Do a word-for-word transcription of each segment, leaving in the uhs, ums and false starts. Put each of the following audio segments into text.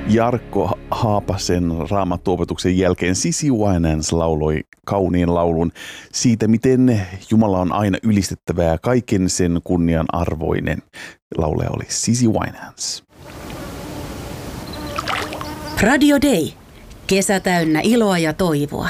Jarkko Haapasen raamattuopetuksen jälkeen Sissy Winans lauloi kauniin laulun siitä, miten Jumala on aina ylistettävä ja kaiken sen kunnian arvoinen. Laulaja oli Sissy Winans. Radio Day. Kesä täynnä iloa ja toivoa.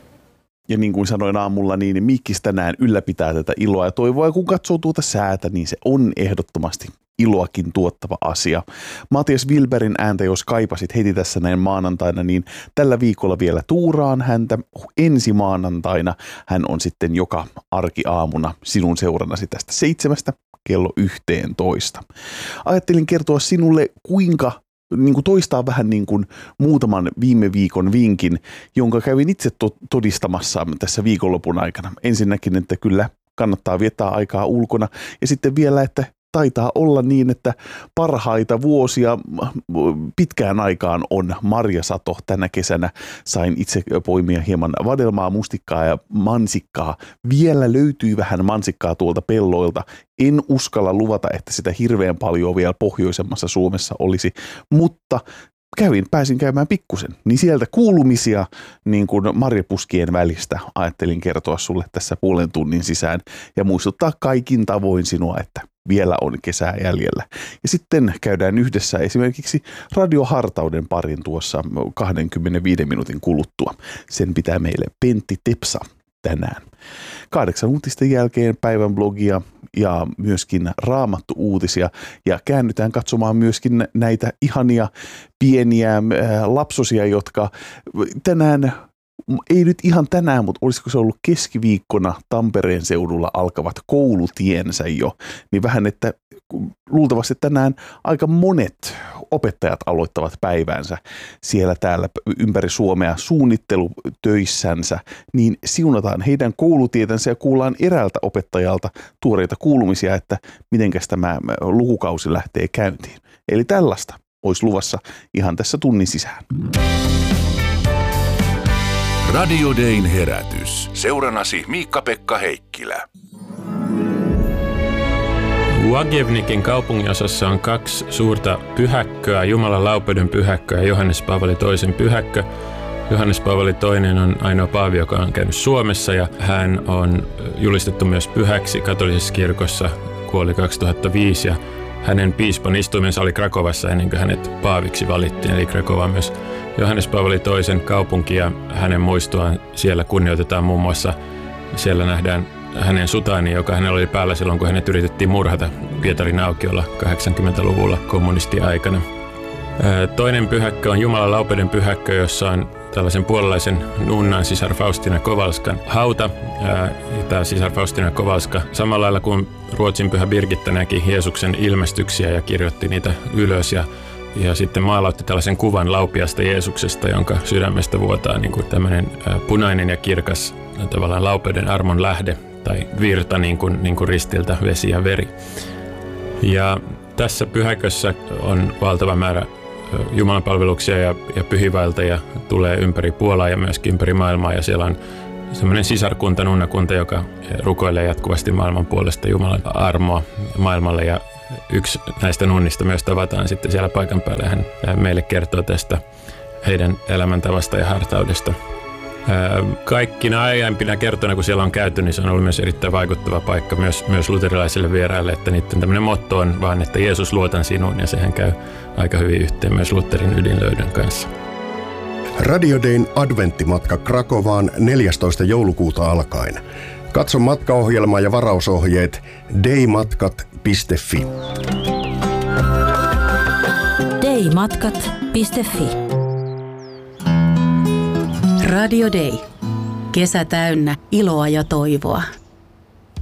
Ja niin kuin sanoin aamulla, niin Mikkis tänään ylläpitää tätä iloa ja toivoa. Ja kun katsoo tuota säätä, niin se on ehdottomasti iloakin tuottava asia. Matias Wilberin ääntä, jos kaipasit heti tässä näin maanantaina, niin tällä viikolla vielä tuuraan häntä. Ensi maanantaina hän on sitten joka arkiaamuna sinun seurannasi tästä seitsemästä kello yhteentoista. Ajattelin kertoa sinulle, kuinka niin kuin toistaa vähän niin kuin muutaman viime viikon vinkin, jonka kävin itse to- todistamassa tässä viikonlopun aikana. Ensinnäkin, että kyllä kannattaa viettää aikaa ulkona ja sitten vielä, että taitaa olla niin, että parhaita vuosia pitkään aikaan on marjasato tänä kesänä. Sain itse poimia hieman vadelmaa, mustikkaa ja mansikkaa. Vielä löytyy vähän mansikkaa tuolta pelloilta. En uskalla luvata, että sitä hirveän paljon vielä pohjoisemmassa Suomessa olisi, mutta kävin, pääsin käymään pikkusen, niin sieltä kuulumisia niin kuin marjapuskien välistä ajattelin kertoa sulle tässä puolen tunnin sisään ja muistuttaa kaikin tavoin sinua, että vielä on kesää jäljellä. Ja sitten käydään yhdessä esimerkiksi radiohartauden parin tuossa kaksikymmentäviisi minuutin kuluttua. Sen pitää meille Pentti Tepsa tänään. Kahdeksan uutisten jälkeen päivän blogia ja myöskin Raamattu-uutisia ja käännytään katsomaan myöskin näitä ihania pieniä äh, lapsosia, jotka tänään, ei nyt ihan tänään, mutta olisiko se ollut keskiviikkona Tampereen seudulla alkavat koulutiensä jo, niin vähän, että luultavasti tänään aika monet opettajat aloittavat päivänsä siellä täällä ympäri Suomea suunnittelutöissänsä, niin siunataan heidän koulutietänsä ja kuullaan eräältä opettajalta tuoreita kuulumisia, että mitenkäs tämä lukukausi lähtee käyntiin. Eli tällaista olisi luvassa ihan tässä tunnin sisään. Radio Dayn herätys. Seuranasi Miikka-Pekka Heikkilä. Łagiewniki kaupunginosassa on kaksi suurta pyhäkköä, Jumalan laupeuden pyhäkkö ja Johannes Paavali toisen pyhäkkö. Johannes Paavali toinen on ainoa paavi, joka on käynyt Suomessa ja hän on julistettu myös pyhäksi katolisessa kirkossa, kuoli kaksituhattaviisi ja hänen piispan istuimensa oli Krakovassa ennen kuin hänet paaviksi valittiin, eli Krakova myös Johannes Paavali toisen kaupunki ja hänen muistoaan siellä kunnioitetaan muun muassa, siellä nähdään hänen sutaani, joka hänellä oli päällä silloin, kun hänet yritettiin murhata Pietarin aukiolla kahdeksankymmentäluvulla kommunistiaikana. Toinen pyhäkkö on Jumalan laupeuden pyhäkkö, jossa on tällaisen puolalaisen nunnan sisar Faustina Kowalskan hauta. Tämä sisar Faustina Kowalska samalla lailla kuin Ruotsin pyhä Birgitta näki Jeesuksen ilmestyksiä ja kirjoitti niitä ylös ja, ja sitten maalautti tällaisen kuvan laupiasta Jeesuksesta, jonka sydämestä vuotaa niin kuin tämmöinen punainen ja kirkas tavallaan laupeuden armon lähde tai virta niin kuin, niin kuin ristiltä vesi ja veri. Ja tässä pyhäkössä on valtava määrä jumalanpalveluksia ja, ja pyhiinvaeltajia tulee ympäri Puolaa ja myöskin ympäri maailmaa ja siellä on semmoinen sisarkunta, nunnakunta, joka rukoilee jatkuvasti maailman puolesta Jumalan armoa maailmalle ja yksi näistä nunnista myös tavataan sitten siellä paikan päällä. Hän meille kertoo tästä heidän elämäntavasta ja hartaudesta. Kaikkina aiempina kertoina, kun siellä on käyty, niin se on ollut myös erittäin vaikuttava paikka myös, myös luterilaisille vieraille, että niiden tämmöinen motto on vaan, että Jeesus luotan sinuun, ja sehän käy aika hyvin yhteen myös Lutherin ydinlöydön kanssa. Radio Dayn adventtimatka Krakovaan neljästoista joulukuuta alkaen. Katso matkaohjelma ja varausohjeet daymatkat piste fi. daymatkat piste fi. Radio Day. Kesä täynnä iloa ja toivoa.